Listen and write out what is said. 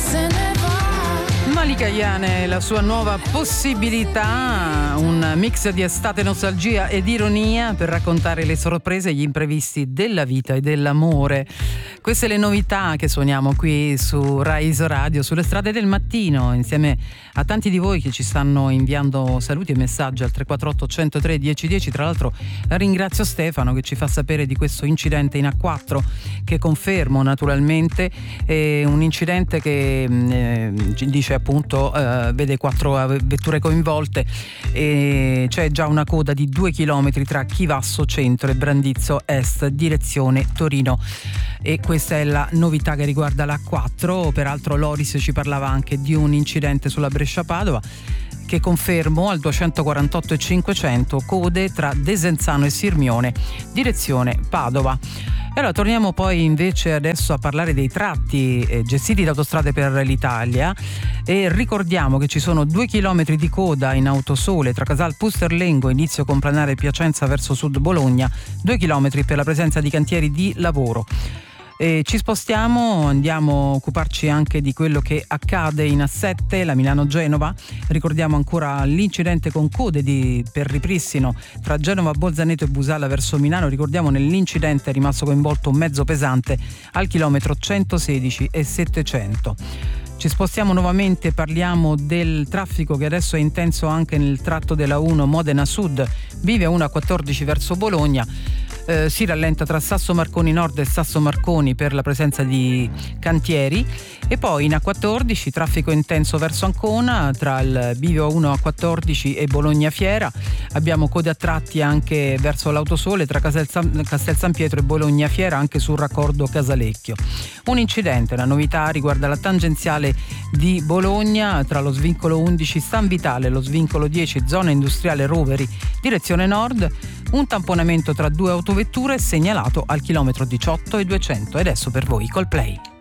se ne va. Malika Ayane, la sua nuova possibilità, un mix di estate, nostalgia ed ironia per raccontare le sorprese e gli imprevisti della vita e dell'amore. Queste le novità che suoniamo qui su Rai Radio, sulle strade del mattino, insieme a tanti di voi che ci stanno inviando saluti e messaggi al 348 103 1010. Tra l'altro ringrazio Stefano che ci fa sapere di questo incidente in A4, che confermo naturalmente, è un incidente che dice appunto vede 4 vetture coinvolte e c'è già una coda di 2 chilometri tra Chivasso Centro e Brandizzo Est direzione Torino, e questa è la novità che riguarda l'A4. Peraltro Loris ci parlava anche di un incidente sulla Brescia-Padova, che confermo al 248 e 500, code tra Desenzano e Sirmione direzione Padova. E allora torniamo poi invece adesso a parlare dei tratti gestiti da Autostrade per l'Italia, e ricordiamo che ci sono 2 chilometri di coda in Autosole tra Casal Pusterlengo, inizio Complanare Piacenza verso Sud Bologna, 2 chilometri per la presenza di cantieri di lavoro. E ci spostiamo, andiamo a occuparci anche di quello che accade in A7, la Milano-Genova. Ricordiamo ancora l'incidente con code per ripristino tra Genova, Bolzaneto e Busalla verso Milano. Ricordiamo nell'incidente è rimasto coinvolto un mezzo pesante al chilometro 116 e 700. Ci spostiamo nuovamente, parliamo del traffico che adesso è intenso anche nel tratto della 1 Modena Sud, vive 1 a 14 verso Bologna. Si rallenta tra Sasso Marconi Nord e Sasso Marconi per la presenza di cantieri, e poi in A14 traffico intenso verso Ancona tra il bivio 1 a 14 e Bologna Fiera. Abbiamo code a tratti anche verso l'Autosole tra Castel San Pietro e Bologna Fiera, anche sul raccordo Casalecchio. Un incidente, la novità riguarda la tangenziale di Bologna tra lo svincolo 11 San Vitale e lo svincolo 10 zona industriale Roveri direzione nord. Un tamponamento tra 2 autovetture segnalato al chilometro 18 e 200. E adesso per voi Coldplay.